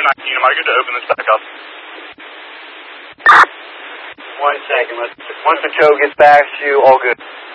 19, am I good to open this back up? 1 second. Once the Joe gets back to you, all good.